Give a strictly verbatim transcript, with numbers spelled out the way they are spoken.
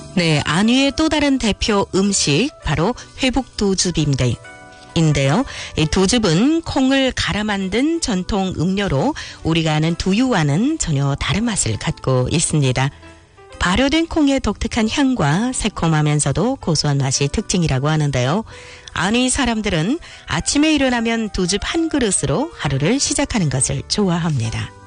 네, 안위의 또 다른 대표 음식 바로 회북두즙인데 인데요. 이 두즙은 콩을 갈아 만든 전통 음료로 우리가 아는 두유와는 전혀 다른 맛을 갖고 있습니다. 발효된 콩의 독특한 향과 새콤하면서도 고소한 맛이 특징이라고 하는데요. 안위 사람들은 아침에 일어나면 두즙 한 그릇으로 하루를 시작하는 것을 좋아합니다.